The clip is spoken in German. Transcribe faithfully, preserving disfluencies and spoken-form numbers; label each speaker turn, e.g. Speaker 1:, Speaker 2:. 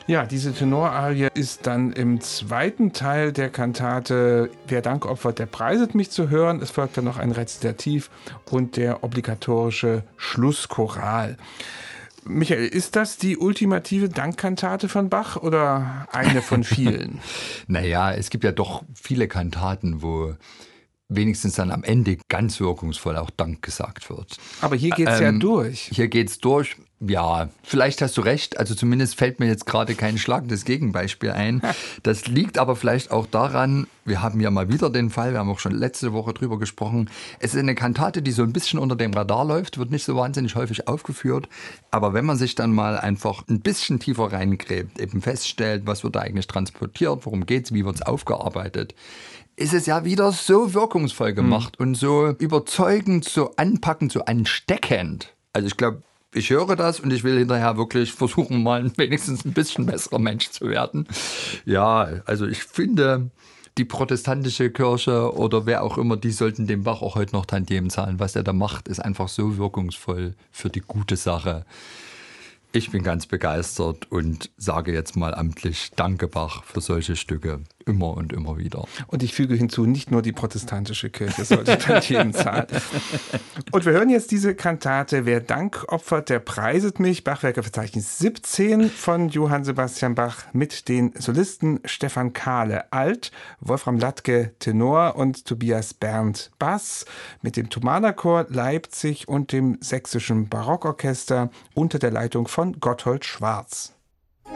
Speaker 1: Ja, diese Tenorarie ist dann im zweiten Teil der Kantate Wer Dank opfert, der preiset mich zu hören. Es folgt dann noch ein Rezitativ und der obligatorische Schlusschoral. Michael, ist das die ultimative Dankkantate von Bach oder eine von vielen?
Speaker 2: Naja, es gibt ja doch viele Kantaten, wo wenigstens dann am Ende ganz wirkungsvoll auch Dank gesagt wird.
Speaker 1: Aber hier geht es ähm, ja durch.
Speaker 2: Hier geht es durch. Ja, vielleicht hast du recht. Also zumindest fällt mir jetzt gerade kein schlagendes Gegenbeispiel ein. Das liegt aber vielleicht auch daran, wir haben ja mal wieder den Fall, wir haben auch schon letzte Woche drüber gesprochen. Es ist eine Kantate, die so ein bisschen unter dem Radar läuft, wird nicht so wahnsinnig häufig aufgeführt. Aber wenn man sich dann mal einfach ein bisschen tiefer reingräbt, eben feststellt, was wird da eigentlich transportiert, worum geht's, wie wird's aufgearbeitet, ist es ja wieder so wirkungsvoll gemacht mhm. und so überzeugend, so anpackend, so ansteckend. Also ich glaube, ich höre das und ich will hinterher wirklich versuchen, mal wenigstens ein bisschen besserer Mensch zu werden. Ja, also ich finde, die protestantische Kirche oder wer auch immer, die sollten dem Bach auch heute noch Tantiemen zahlen. Was er da macht, ist einfach so wirkungsvoll für die gute Sache. Ich bin ganz begeistert und sage jetzt mal amtlich Danke, Bach, für solche Stücke. Immer und immer wieder.
Speaker 1: Und ich füge hinzu, nicht nur die protestantische Kirche sollte Tantiemen zahlen. Und wir hören jetzt diese Kantate Wer Dank opfert, der preiset mich. Bachwerkeverzeichnis siebzehn von Johann Sebastian Bach mit den Solisten Stefan Kahle Alt, Wolfram Latke Tenor und Tobias Berndt Bass mit dem Thomaner Chor Leipzig und dem Sächsischen Barockorchester unter der Leitung von Gotthold Schwarz.